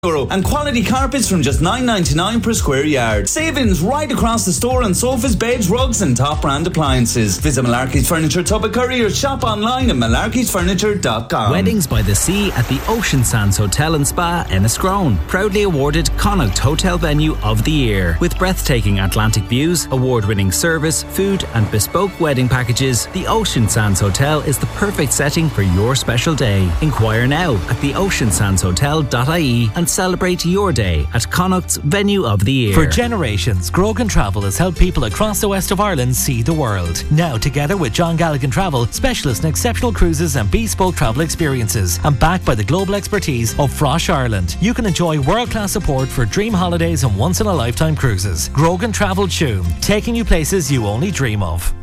euro and quality carpets from just $9.99 per square yard. Savings right across the store on sofas, beds, rugs and top brand appliances. Visit Malarkey's Furniture Tubbacurry or shop online at malarkeysfurniture.com. Weddings by the Sea at the Ocean Sands Hotel and Spa, Enniscrone. Proudly awarded Connaught Hotel Venue of the Year. With breathtaking Atlantic views, award-winning service, food and bespoke wedding packages, the Ocean Sands Hotel is the perfect setting for your special day. Inquire now at theoceansandshotel.ie and celebrate your day at Connaught's Venue of the Year. For generations, Grogan Travel has helped people across the west of Ireland see the world. Now, together with John Galligan Travel, specialists in exceptional cruises and bespoke travel experiences, and backed by the global expertise of Frosh Ireland, you can enjoy world-class support for dream holidays and once-in-a-lifetime cruises. Grogan Travel Tuam, taking you places you only dream of.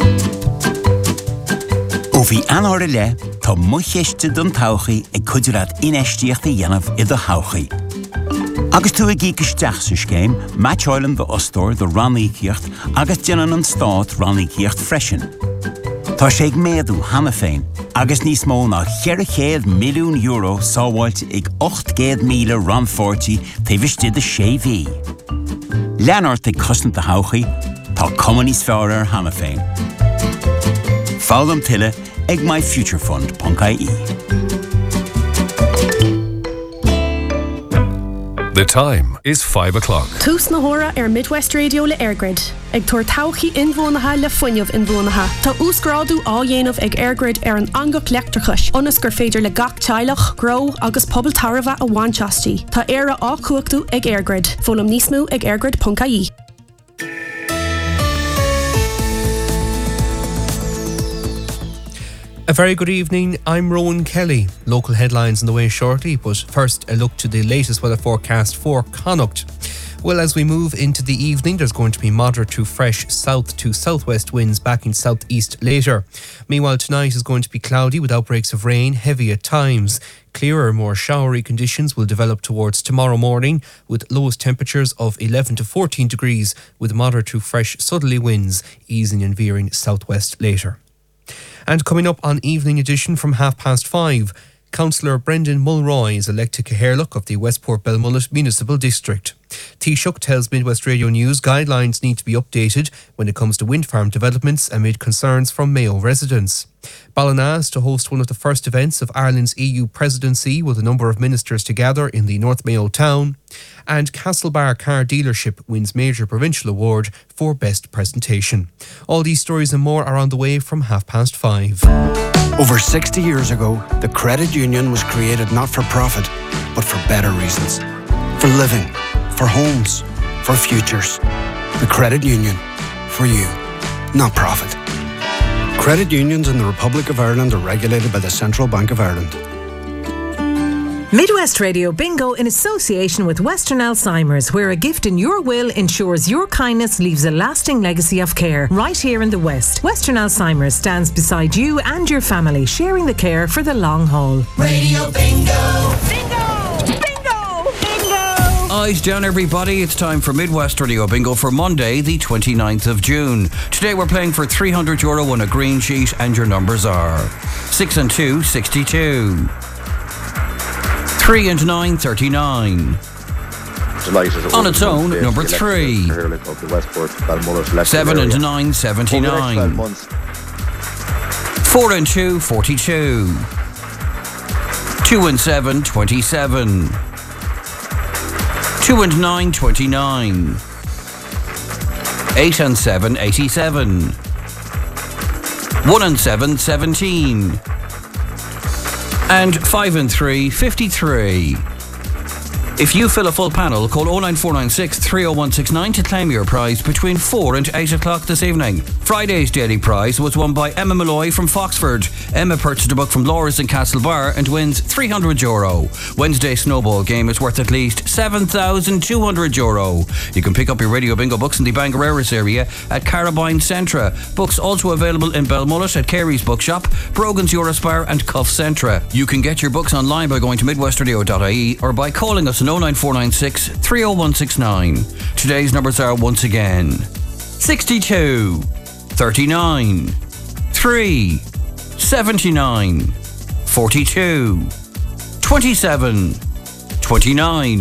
Bhí anóir le, tá mucheiste don tauchaí ag cuidiread inéistíochta dhéanamh I do tauchaí. Agus tú ag isteach sa scéim, Match Island do Ostor do Rannícíocht agus déanann an Stát Rannícíocht freisin. Tá sé ag méadú hana féin, agus níos mó ná €400 milliún sábháilte ag 800,000 ranfortí taobhiste de séví. Leanart ag cosnat a tauchaí, tá cumanís fearr hana féin. Fálam tile ag myfuturefund.ie. The time is 5 o'clock. Tús na hóra Midwest Radio le Airgrid. Ag tuair tauchaí inmhónatha le fuinneamh inmhónatha. Tá úsgráadú á dhéanamh ag Airgrid an angach leachtarchais. Onas gur féidir le gach teilech, gro agus pobl tarbha a bhainteastí. Tá éire á cuachtú ag Airgrid. Fólam níos mó ag airgrid.ie. A very good evening, I'm Rowan Kelly. Local headlines on the way shortly, but first a look to the latest weather forecast for Connaught. Well, as we move into the evening, there's going to be moderate to fresh south to southwest winds backing southeast later. Meanwhile, tonight is going to be cloudy with outbreaks of rain, heavy at times. Clearer, more showery conditions will develop towards tomorrow morning with lowest temperatures of 11 to 14 degrees with moderate to fresh southerly winds easing and veering southwest later. And coming up on Evening Edition from 5:30, Councillor Brendan Mulroy is elected Caherlock of the Westport Belmullet Municipal District. Taoiseach tells Midwest Radio News guidelines need to be updated when it comes to wind farm developments amid concerns from Mayo residents. Ballina is to host one of the first events of Ireland's EU presidency with a number of ministers to gather in the North Mayo town. And Castlebar Car Dealership wins major provincial award for best presentation. All these stories and more are on the way from 5:30. Over 60 years ago, the credit union was created not for profit, but for better reasons. For living, for homes, for futures. The credit union, for you, not profit. Credit unions in the Republic of Ireland are regulated by the Central Bank of Ireland. Midwest Radio Bingo in association with Western Alzheimer's, where a gift in your will ensures your kindness leaves a lasting legacy of care right here in the West. Western Alzheimer's stands beside you and your family, sharing the care for the long haul. Radio Bingo! Bingo! Eyes down, everybody. It's time for Midwest Radio Bingo for Monday, the 29th of June. Today we're playing for €300 on a green sheet, and your numbers are 6 and 2, 62. 3 and 9, 39. On its own, number 3. 7 and 9, 79. 4 and 2, 42. 2 and 7, 27. 2 and 9, 29. 8 and 7, 87. 1 and 7, 17. And 5 and 3, 53. If you fill a full panel, call 09496 30169 to claim your prize between 4 and 8 o'clock this evening. Friday's daily prize was won by Emma Malloy from Foxford. Emma purchased a book from Laura's in Castlebar and wins €300. Wednesday's snowball game is worth at least €7,200. You can pick up your Radio Bingo books in the Bangareras area at Carabine Centra. Books also available in Belmullet at Carey's Bookshop, Brogan's Eurospar and Cuff Centra. You can get your books online by going to midwestradio.ie or by calling us on 09496 30169. Today's numbers are once again 62, 39, 3, 79, 42, 27, 29.